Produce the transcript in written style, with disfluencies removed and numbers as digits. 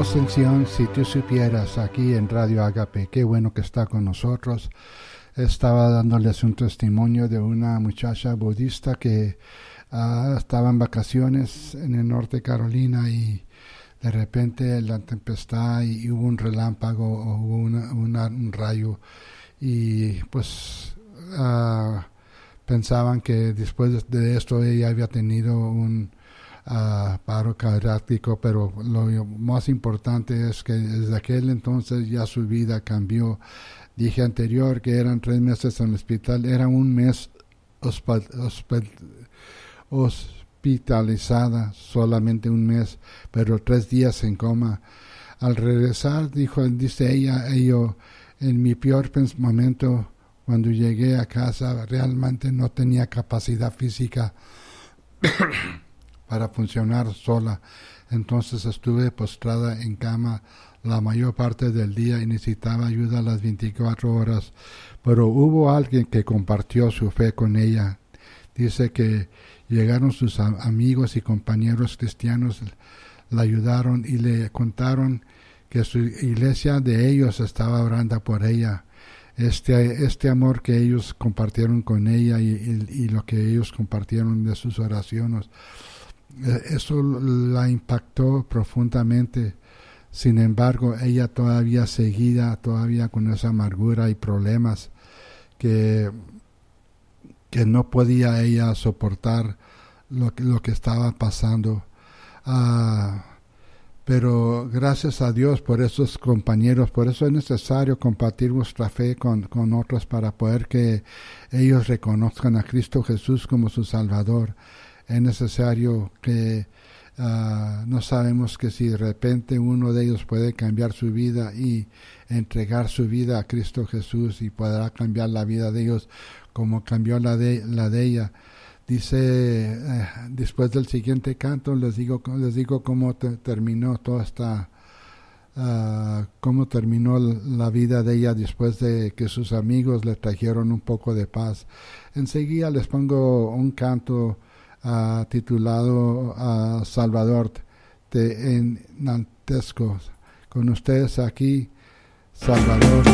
sección Si tú supieras aquí en Radio Agape. Qué bueno que está con nosotros. Estaba dándoles un testimonio de una muchacha budista que estaba en vacaciones en el norte de Carolina y de repente la tempestad y hubo un relámpago o hubo un rayo y pues pensaban que después de esto ella había tenido un paro cardíaco, pero lo más importante es que desde aquel entonces ya su vida cambió. Dije anterior que eran 3 meses en el hospital, era un mes hospitalizada, solamente un mes, pero 3 días en coma. Al regresar, dice ella, en mi peor momento, cuando llegué a casa, realmente no tenía capacidad física para funcionar sola. Entonces estuve postrada en cama la mayor parte del día y necesitaba ayuda a las 24 horas. Pero hubo alguien que compartió su fe con ella. Dice que llegaron sus amigos y compañeros cristianos, la ayudaron y le contaron que su iglesia de ellos estaba orando por ella. Este amor que ellos compartieron con ella y lo que ellos compartieron de sus oraciones, eso la impactó profundamente. Sin embargo, ella todavía seguía todavía con esa amargura y problemas que no podía ella soportar lo que estaba pasando. Pero gracias a Dios por esos compañeros, por eso es necesario compartir vuestra fe con otros para poder que ellos reconozcan a Cristo Jesús como su Salvador. Es necesario que no sabemos que si de repente uno de ellos puede cambiar su vida y entregar su vida a Cristo Jesús y podrá cambiar la vida de ellos como cambió la de ella. Dice, después del siguiente canto les digo cómo terminó toda esta cómo terminó la vida de ella después de que sus amigos le trajeron un poco de paz. Enseguida les pongo un canto titulado Salvador te enaltezco. Con ustedes aquí, Salvador.